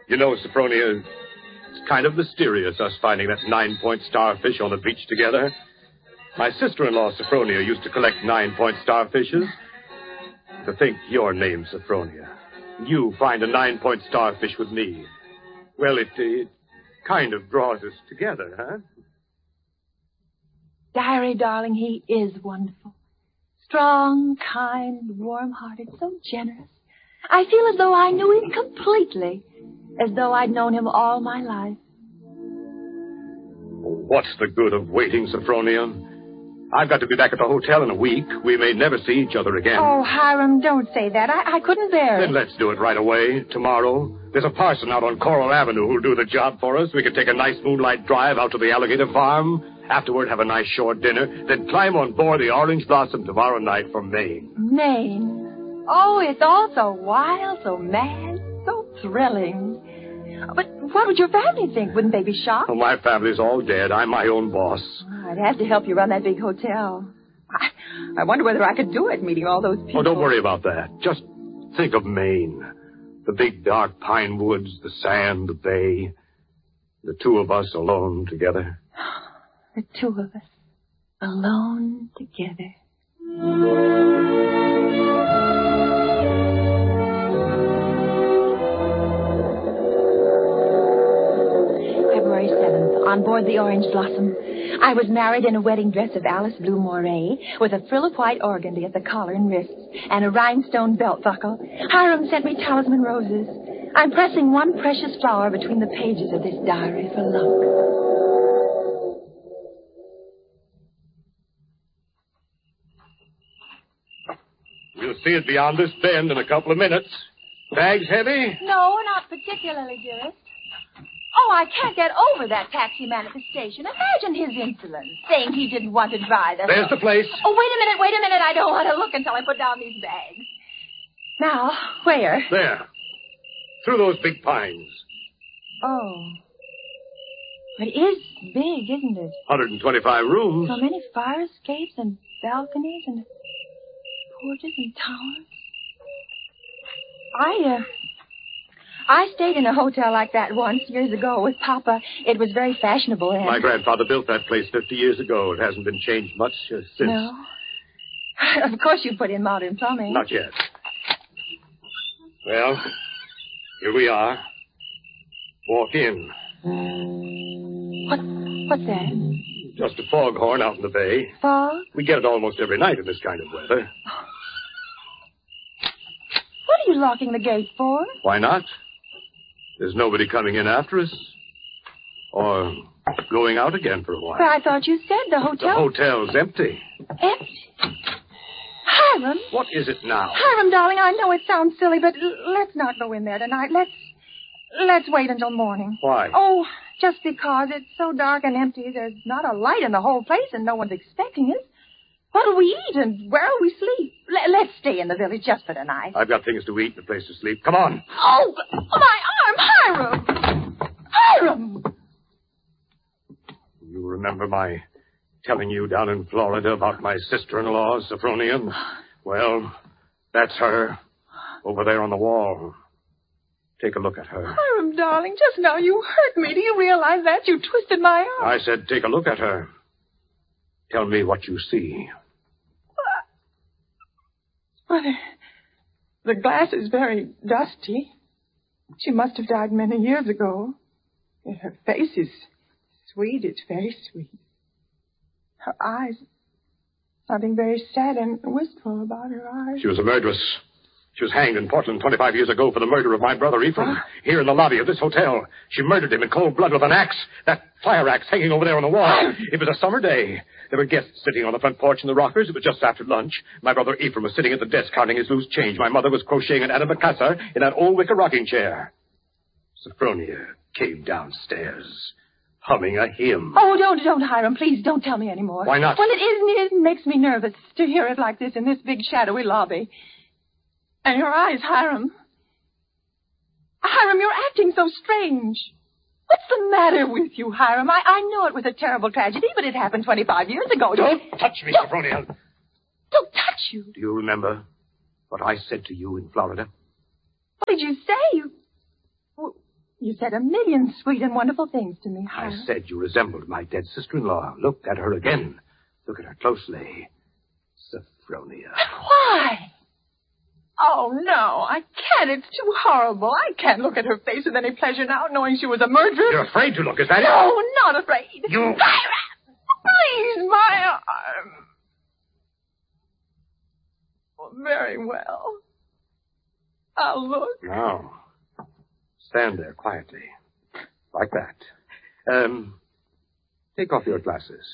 You know, Sophronia, it's kind of mysterious, us finding that 9-point starfish on the beach together. My sister-in-law, Sophronia, used to collect 9-point starfishes. To think your name's Sophronia. You find a 9-point starfish with me. Well, it kind of draws us together, huh? Diary, darling, he is wonderful. Strong, kind, warm-hearted, so generous. I feel as though I knew him completely, as though I'd known him all my life. What's the good of waiting, Sophronia? I've got to be back at the hotel in a week. We may never see each other again. Oh, Hiram, don't say that. I couldn't bear it. Then let's do it right away, tomorrow. There's a parson out on Coral Avenue who'll do the job for us. We can take a nice moonlight drive out to the alligator farm. Afterward, have a nice shore dinner. Then climb on board the Orange Blossom tomorrow night from Maine. Maine? Oh, it's all so wild, so mad, so thrilling. But what would your family think? Wouldn't they be shocked? Oh, my family's all dead. I'm my own boss. I'd have to help you run that big hotel. I wonder whether I could do it, meeting all those people. Oh, don't worry about that. Just think of Maine. The big, dark pine woods, the sand, the bay. The two of us alone together. The two of us alone together. February 7th, on board the Orange Blossom. I was married in a wedding dress of Alice Blue Moray, with a frill of white organdy at the collar and wrists, and a rhinestone belt buckle. Hiram sent me talisman roses. I'm pressing one precious flower between the pages of this diary for luck. We'll see it beyond this bend in a couple of minutes. Bags heavy? No, not particularly, dearest. Oh, I can't get over that taxi man at the station. Imagine his insolence, saying he didn't want to drive us. There's the place. Oh, wait a minute. I don't want to look until I put down these bags. Now, where? There. Through those big pines. Oh. It is big, isn't it? 125 rooms. So many fire escapes and balconies and porches and towers. I stayed in a hotel like that once, years ago, with Papa. It was very fashionable and... My grandfather built that place 50 years ago. It hasn't been changed much since. No? Of course you put in modern plumbing. Not yet. Well, here we are. Walk in. What's that? Just a foghorn out in the bay. Fog? We get it almost every night in this kind of weather. What are you locking the gate for? Why not? There's nobody coming in after us. Or going out again for a while. But I thought you said the hotel... The hotel's empty. Empty? Hiram? What is it now? Hiram, darling, I know it sounds silly, but let's not go in there tonight. Let's wait until morning. Why? Oh, just because it's so dark and empty. There's not a light in the whole place, and no one's expecting us. What'll we eat, and where'll we sleep? Let's stay in the village just for tonight. I've got things to eat and a place to sleep. Come on. Oh, my arm, Hiram! Hiram! You remember my telling you down in Florida about my sister-in-law, Sophronia? Well, that's her, over there on the wall. Take a look at her. Hiram, darling, just now you hurt me. Do you realize that? You twisted my arm. I said take a look at her. Tell me what you see. Well, the glass is very dusty. She must have died many years ago. Her face is sweet. It's very sweet. Her eyes, something very sad and wistful about her eyes. She was a murderess. She was hanged in Portland 25 years ago for the murder of my brother Ephraim. Here in the lobby of this hotel. She murdered him in cold blood with an axe. That fire axe hanging over there on the wall. It was a summer day. There were guests sitting on the front porch in the rockers. It was just after lunch. My brother Ephraim was sitting at the desk counting his loose change. My mother was crocheting an antimacassar in that old wicker rocking chair. Sophronia came downstairs, humming a hymn. Oh, don't, Hiram. Please don't tell me anymore. Why not? Well, it makes me nervous to hear it like this in this big shadowy lobby. And your eyes, Hiram. Hiram, you're acting so strange. What's the matter with you, Hiram? I know it was a terrible tragedy, but it happened 25 years ago. Don't touch me, Sophronia. Don't touch you. Do you remember what I said to you in Florida? What did you say? You said a million sweet and wonderful things to me, I Hiram. said you resembled my dead sister-in-law. Look at her again. Look at her closely. Sophronia. Why? Oh, no, I can't. It's too horrible. I can't look at her face with any pleasure now, knowing she was a murderess. You're afraid to look, is that it? No, not afraid. You... Hiram! Please, my arm. Oh, very well. I'll look. Now, stand there quietly. Like that. Take off your glasses.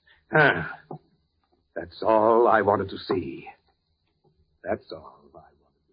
That's all I wanted to see. That's all I wanted to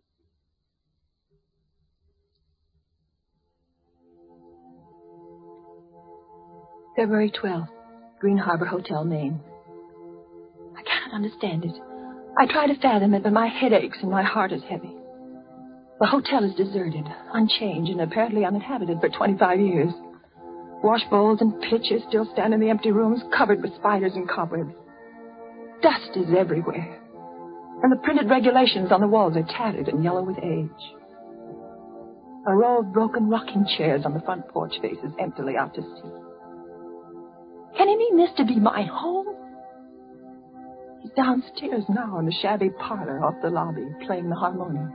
see. February 12th, Green Harbor Hotel, Maine. I can't understand it. I try to fathom it, but my head aches and my heart is heavy. The hotel is deserted, unchanged, and apparently uninhabited for 25 years. Wash bowls and pitchers still stand in the empty rooms, covered with spiders and cobwebs. Dust is everywhere, and the printed regulations on the walls are tattered and yellow with age. A row of broken rocking chairs on the front porch faces emptily out to sea. Can he mean this to be my home? He's downstairs now in the shabby parlor off the lobby, playing the harmonium.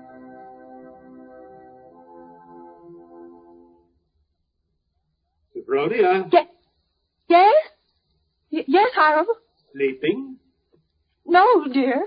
Sophronia? Yes? Yes, Hiram? Sleeping? No, dear.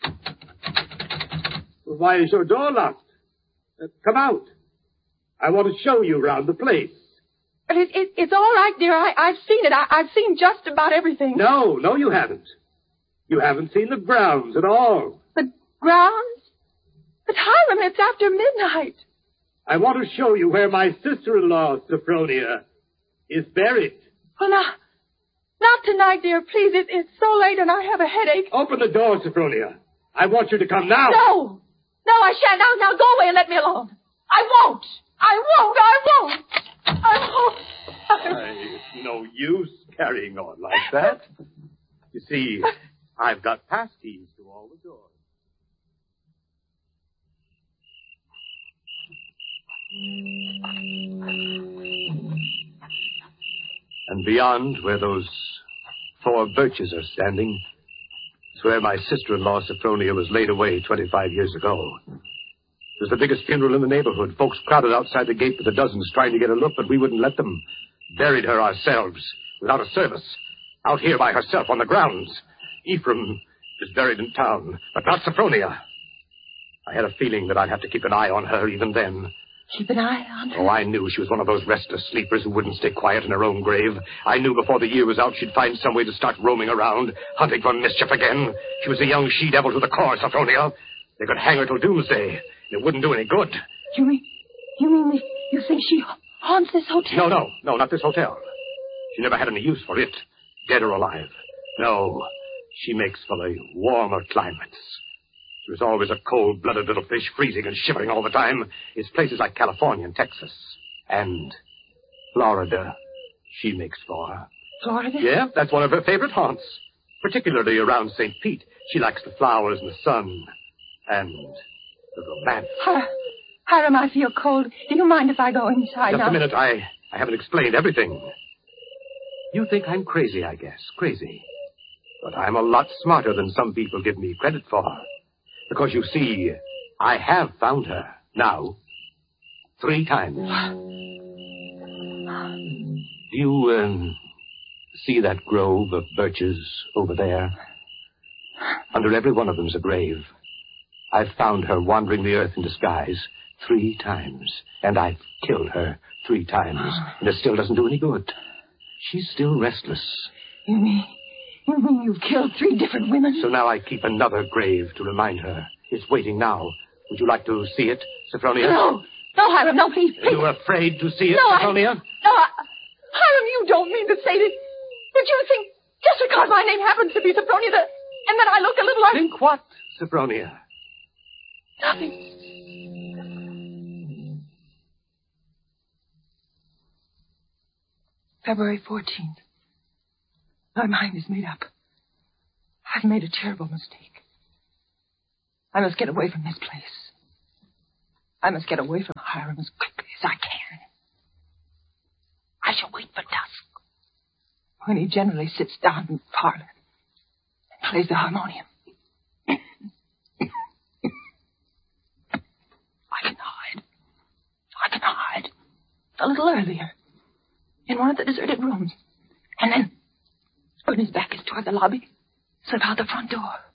Well, why is your door locked? Come out. I want to show you around the place. But it's all right, dear. I've seen it. I've seen just about everything. No, you haven't. You haven't seen the grounds at all. The grounds? But Hiram, it's after midnight. I want to show you where my sister-in-law, Sophronia, is buried. Well, not tonight, dear. Please, it's so late and I have a headache. Open the door, Sophronia. I want you to come now. No, I shan't. Now go away and let me alone. I won't. It's no use carrying on like that. You see, I've got passkeys to all the doors. And beyond, where those 4 birches are standing, is where my sister-in-law, Sophronia, was laid away 25 years ago. It was the biggest funeral in the neighborhood. Folks crowded outside the gate with the dozens trying to get a look, but we wouldn't let them. Buried her ourselves, without a service, out here by herself on the grounds. Ephraim is buried in town, but not Sophronia. I had a feeling that I'd have to keep an eye on her even then. Keep an eye on her? Oh, I knew she was one of those restless sleepers who wouldn't stay quiet in her own grave. I knew before the year was out she'd find some way to start roaming around, hunting for mischief again. She was a young she-devil to the core, Sophronia. They could hang her till doomsday. It wouldn't do any good. You mean you think she haunts this hotel? No, not this hotel. She never had any use for it, dead or alive. No, she makes for the warmer climates. She was always a cold-blooded little fish, freezing and shivering all the time. It's places like California and Texas. And Florida she makes for. Florida? Yeah, that's one of her favorite haunts. Particularly around St. Pete. She likes the flowers and the sun. And the romance. Hiram, I feel cold. Do you mind if I go inside now? Just a minute. I haven't explained everything. You think I'm crazy, I guess. Crazy. But I'm a lot smarter than some people give me credit for. Because, you see, I have found her. Now. 3 times. Do you, see that grove of birches over there? Under every one of them's a grave. I've found her wandering the earth in disguise 3 times. And I've killed her 3 times. And it still doesn't do any good. She's still restless. You mean you've killed 3 different women? So now I keep another grave to remind her. It's waiting now. Would you like to see it, Sophronia? No, Hiram, no, please. Are you afraid to see it, No, Sophronia? Hiram, you don't mean to say that you think just because my name happens to be Sophronia and that I look a little like... Think what, Sophronia? Nothing. February 14th. My mind is made up. I've made a terrible mistake. I must get away from this place. I must get away from Hiram as quickly as I can. I shall wait for dusk, when he generally sits down in the parlor and plays the harmonium. I can hide a little earlier in one of the deserted rooms. And then, when his back is toward the lobby, slip out the front door.